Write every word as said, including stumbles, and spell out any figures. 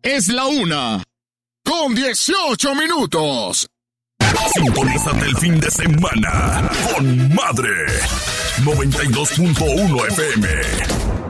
Es la una, con dieciocho minutos. Sintonízate el fin de semana con Madre noventa y dos punto uno F M.